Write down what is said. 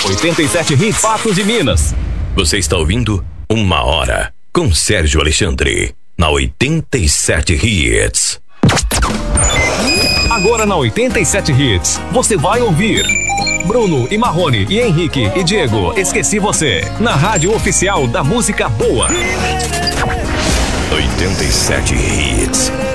87 Hits, Patos de Minas. Você está ouvindo Uma Hora com Sérgio Alexandre na 87 Hits. Agora na 87 Hits, você vai ouvir Bruno e Marrone e Henrique e Diego, Esqueci Você, na rádio oficial da música boa. 87 Hits.